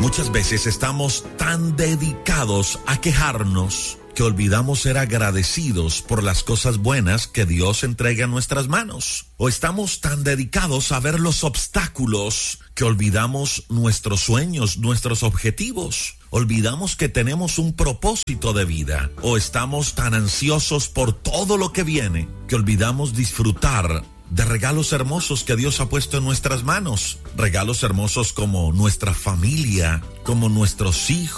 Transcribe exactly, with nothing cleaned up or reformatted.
Muchas veces estamos tan dedicados a quejarnos que olvidamos ser agradecidos por las cosas buenas que Dios entrega en nuestras manos. O estamos tan dedicados a ver los obstáculos que olvidamos nuestros sueños, nuestros objetivos. Olvidamos que tenemos un propósito de vida. O estamos tan ansiosos por todo lo que viene que olvidamos disfrutar de regalos hermosos que Dios ha puesto en nuestras manos. Regalos hermosos como nuestra familia, como nuestros hijos,